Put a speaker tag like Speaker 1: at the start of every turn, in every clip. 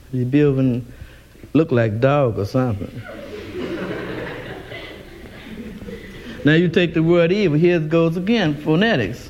Speaker 1: Your building look like dog or something. Now you take the word evil. Here it goes again, phonetics.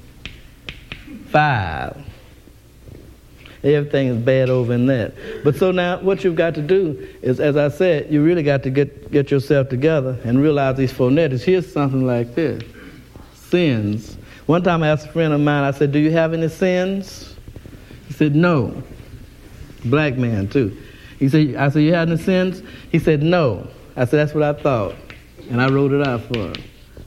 Speaker 1: 5. Everything is bad over in that. But so now what you've got to do is, as I said, you really got to get yourself together and realize these phonetics. Here's something like this. Sins. One time I asked a friend of mine, I said, do you have any sins? He said, no. Black man, too. I said, you have any sins? He said, no. I said, that's what I thought. And I wrote it out for him.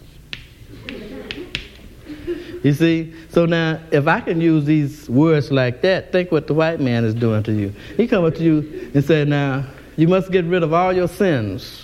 Speaker 1: You see? So now, if I can use these words like that, think what the white man is doing to you. He come up to you and say, now, you must get rid of all your sins.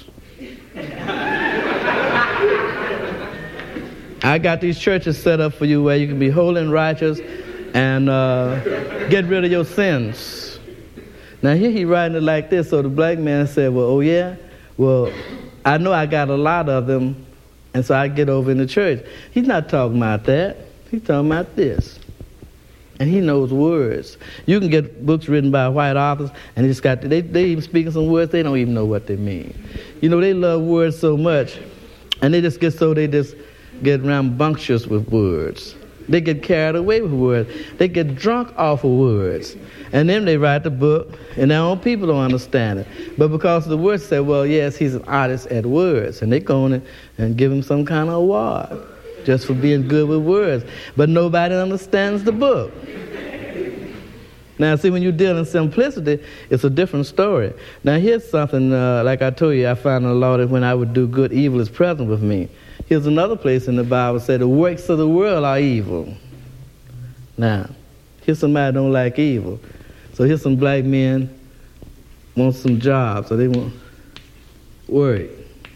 Speaker 1: I got these churches set up for you where you can be holy and righteous and get rid of your sins. Now here he writing it like this, so the black man said, well, oh yeah? Well, I know I got a lot of them, and so I get over in the church. He's not talking about that. He's talking about this. And he knows words. You can get books written by white authors, and they even speaking some words, they don't even know what they mean. You know, they love words so much, and they just get rambunctious with words. They get carried away with words. They get drunk off of words. And then they write the book, and their own people don't understand it. But because the words say, well, yes, he's an artist at words, and they go on and give him some kind of award just for being good with words. But nobody understands the book. Now, see, when you deal in simplicity, it's a different story. Now, here's something, like I told you, I found in the law that when I would do good, evil is present with me. Here's another place in the Bible that said the works of the world are evil. Now, here's somebody don't like evil. So here's some black men want some jobs, so they want work.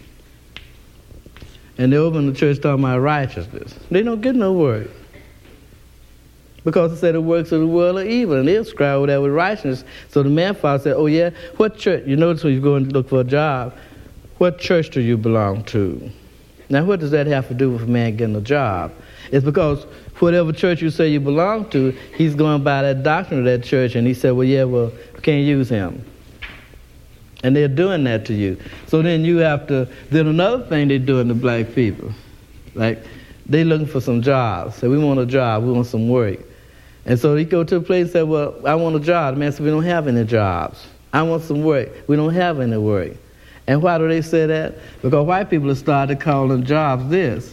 Speaker 1: And they're over in the church talking about righteousness. They don't get no work. Because it said the works of the world are evil, and they'll scribe over there with righteousness. So the man father said, oh yeah, what church? You notice when you go and look for a job, what church do you belong to? Now, what does that have to do with a man getting a job? It's because whatever church you say you belong to, he's going by that doctrine of that church, and he said, well, you can't use him. And they're doing that to you. So then you have to, then another thing they're doing to black people, like they looking for some jobs. Say, we want a job, we want some work. And so he go to a place and say, well, I want a job. The man said, we don't have any jobs. I want some work. We don't have any work. And why do they say that? Because white people have started calling jobs this.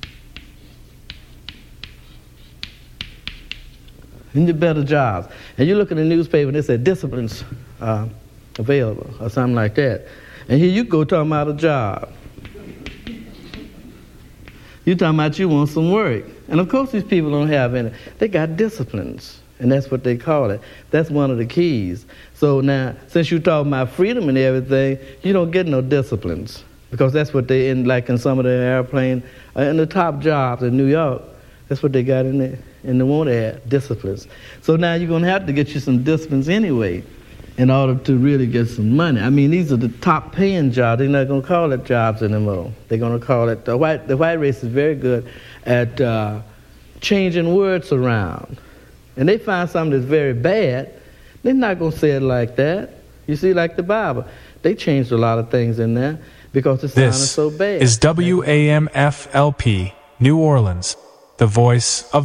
Speaker 1: And the better jobs. And you look at the newspaper and they say disciplines available or something like that. And here you go talking about a job. You talking about you want some work. And of course these people don't have any. They got disciplines. And that's what they call it. That's one of the keys. So now, since you're talking about freedom and everything, you don't get no disciplines. Because that's what they, like in some of the airplane, in the top jobs in New York, that's what they got in there. And they want to add disciplines. So now you're going to have to get you some disciplines anyway in order to really get some money. I mean, these are the top paying jobs. They're not going to call it jobs anymore. They're going to call it, the white race is very good at changing words around. And they find something that's very bad, they're not going to say it like that. You see, like the Bible, they changed a lot of things in there because it sounded so bad.
Speaker 2: This is WAMFLP, New Orleans, the voice of